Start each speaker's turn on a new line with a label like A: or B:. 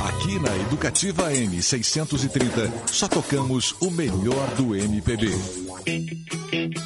A: Aqui na Educativa M630, só tocamos o melhor do MPB.